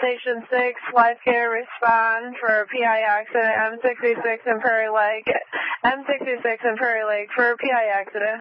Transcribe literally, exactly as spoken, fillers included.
Station six, Life Care, respond for P I accident, M sixty-six in Prairie Lake. M sixty-six in Prairie Lake for P I accident.